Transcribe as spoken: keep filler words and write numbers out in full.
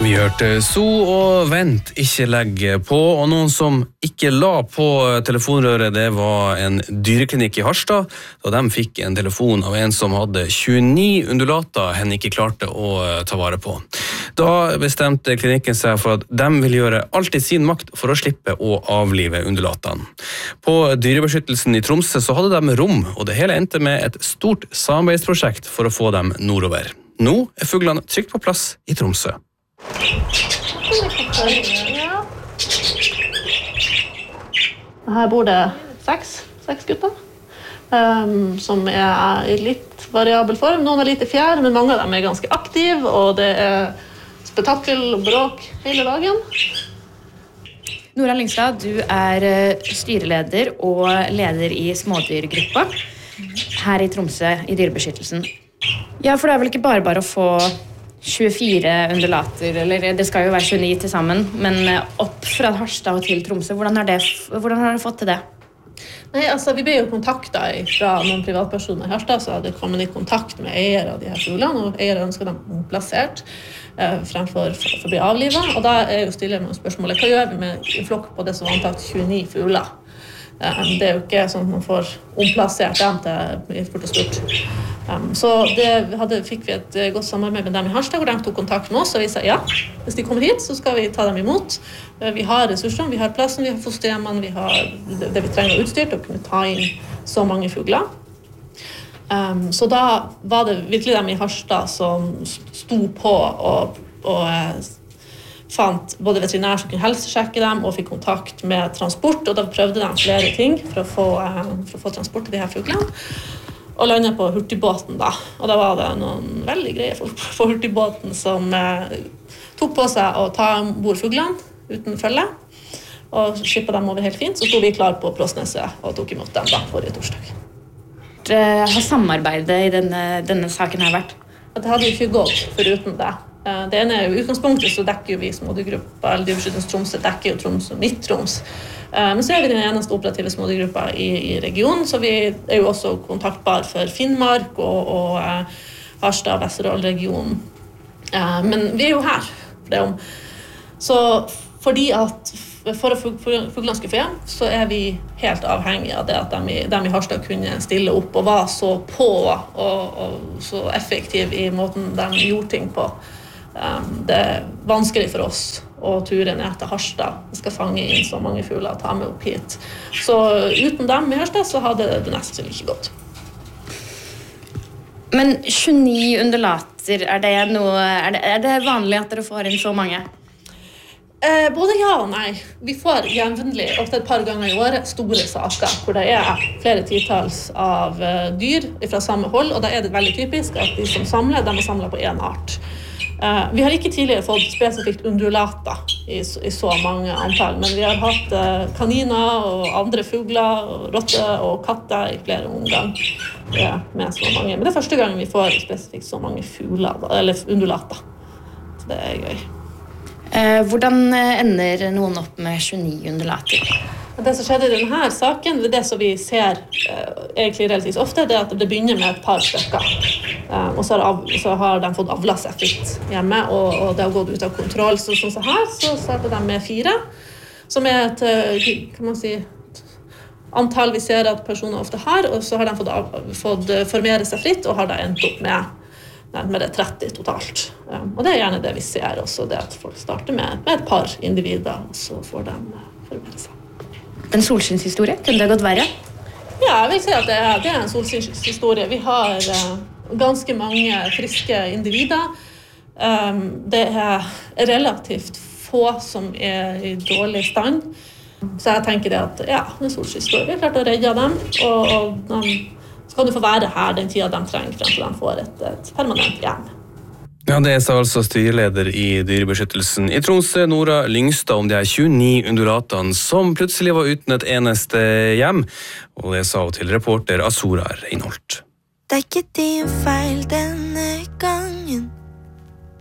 Vi hørte So og Vent, ikke legg på, og noen som ikke la på telefonrøret, det var en dyreklinikk i Harstad, da de fikk en telefon av en som hadde tjueni undulater hen ikke klarte å ta vare på. Da bestemte klinikken seg for at de ville gjøre alt i sin makt for å slippe å avlive undulatene. På dyrebeskyttelsen i Tromsø så hadde de rom, og det hele endte med et stort samarbeidsprosjekt for å få dem nordover. Nå er fuglene trygt på plass i Tromsø. Her bor det seks, seks gutter, um, som er i litt variabel form. Noen er litt i fjær, men mange av dem er ganske aktive, og det er spetakkel og bråk hele dagen. Nora Lyngstad, du er styreleder og leder i smådyrgruppa her i Tromsø i dyrebeskyttelsen. Ja, for det er vel ikke bare bare å få tjuefire undulater, eller det skal jo være tjueni til sammen, men opp fra Harstad og til Tromsø. Hvordan har, det, hvordan har du fått til det? Nei, altså Vi ble jo kontaktet fra noen privatpersoner i Harstad, så hadde kommet i kontakt med eiere av de her fuglene, og eiere ønsker dem plassert eh, fremfor for, for å bli avlivet. Og da er jo stiller med spørsmålet, hva gjør vi med en flokk på det som var antakt tjueni fugler? Um, det er jo ikke sånn at man får omplassert dem til et fort og stort. Um, så det hadde, fikk vi et godt samarbeid med dem i Harstad, hvor de tok kontakt med oss, og vi sa ja, hvis de kommer hit, så skal vi ta dem imot. Uh, vi har ressursene, vi har plassen, vi har fosterhjemmene, vi har det, det vi trenger utstyr til å kunne ta inn så mange fugler. Um, så da var det virkelig dem i Harstad som sto på og, og fant både veterinær som kunne helsesjekke dem og fikk kontakt med transport, og da prøvde de flere ting for å få, for å få transport til de her fuglene. Og landet på hurtigbåten da, og da var det noen veldig greie folk på hurtigbåten som eh, tok på seg å ta ombord fuglene uten følge, og skippet dem over helt fint. Så stod vi klar på Prosneset og tok imot dem da forrige torsdag. Har samarbeidet i denne, denne saken her vært? Det hadde jo ikke gått foruten det. Det ene er jo utgangspunktet, så dekker jo vi smådyrgruppa, eller Dyrebeskyttelse Tromsø dekker jo Troms og Midt-Troms. Men så er vi den eneste operative smådyrgruppa i, i regionen, så vi er jo også kontaktbar for Finnmark og, og Harstad, Vesterålen-regionen. Men vi er jo her. For det om. Så fordi at for at fuglene skulle få hjem, så er vi helt avhengige av det at de, de i Harstad kunne stille opp og var så på og, og så effektiv i måten de gjorde ting på. Det er vanskelig for oss å ture ned til Harstad. Vi skal fange inn så mange fugler og ta med opp hit. Så uten dem i Harstad så hadde det nesten ikke gått. Men tjueni undulater, er det, noe, er, det, er det vanlig at dere får inn så mange? Eh, både ja og nei. Vi får jevnlig, ofte et par ganger i året, store saker hvor det er flere titalls av uh, dyr fra samme hold, og da er det veldig typisk at de som samler, de er samlet på en art. Uh, vi har ikke tidligere fått spesifikt undulater i, i så mange antall, men vi har hatt uh, kaniner og andre fugler, og rotter og katter i flere omgang ja, med så mange. Men det er første gang vi får spesifikt så mange fugler, eller undulater. Så det er gøy. Eh, hvordan ender noen opp med tjueni undulater? Det som skjedde i denne saken, det, det som vi ser eh, egentlig relativt ofte, det er at det begynner med et par stykker. Eh, og så har, av, så har de fått avla seg fritt hjemme, og, og det har gått ut av kontroll. Så, sånn som her, så starter de med fire, som er et, kan man si, antall vi ser at personer ofte har, og så har de fått, av, fått formere seg fritt, og har da endt opp med med det tretti totalt. Um, og det er gjerne det vi ser også, det at folk starter med, med et par individer, og så får de formere seg. En solskinnshistorie, kunne det gått verre? Ja, jeg vil si at det er, det er en solskinnshistorie. Vi har uh, ganske mange friske individer. Um, det er relativt få som er i dårlig stand. Så jeg tenker det at, ja, en solskinnshistorie. Vi har klart å redde dem, og, og de så kan du få være her den tida de trenger frem til de får et, et permanent hjem. Ja, det sa altså styreleder i Dyrebeskyttelsen i Tromsø, Nora Lyngstad, om de her tjueni undulatene som plutselig var uten et eneste hjem. Og det sa hun til reporter Azura Reinholdt. Det er ikke din feil denne gangen.